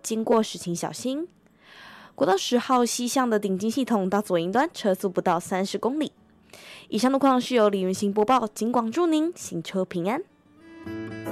经过时请小心。国道10号西向的顶金系统到左营端车速不到30公里。以上路况是由李云行播报，警广祝您行车平安。